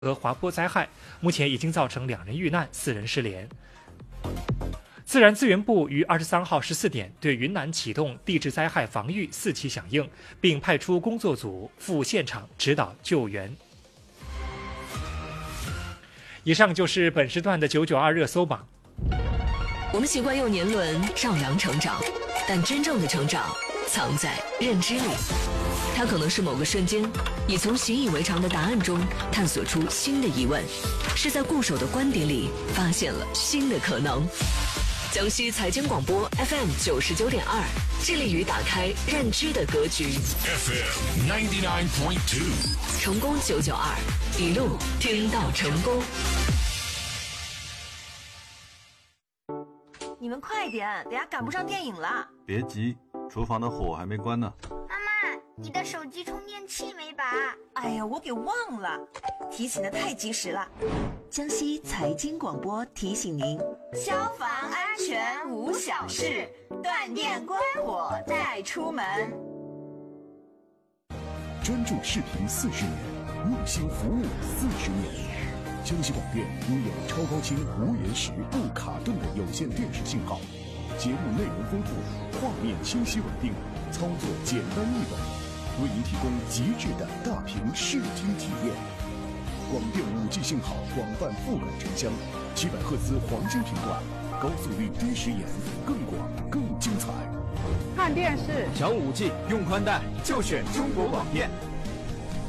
滑坡灾害，目前已经造成2人遇难，4人失联。自然资源部于23号14点对云南启动地质灾害防御4级响应，并派出工作组赴现场指导救援。以上就是本时段的992热搜榜。 我们习惯用年轮丈量成长，但真正的成长藏在认知里。它可能是某个瞬间，你从习以为常的答案中探索出新的疑问，是在固守的观点里发现了新的可能。江西财经广播 FM 99.2，致力于打开认知的格局。 FM 99.2， 成功992，一路听到成功。 你们快点，等下赶不上电影了。 别急，厨房的火还没关呢。 妈妈，你的手机充电器没拔？ 哎呀，我给忘了，提醒的太及时了。江西财经广播提醒您：消防安全无小事，断电关火再出门。 专注视频40年，用心服务40年。江西广电拥有超高清、无延时、不卡顿的有线电视信号，节目内容丰富，画面清晰稳定，操作简单易懂，为您提供极致的大屏视听体验。广电5G 信号广泛覆盖城乡，700赫兹黄金频段，高速率低时延，更广更精彩。 看电视想5G 用宽带就选中国广电。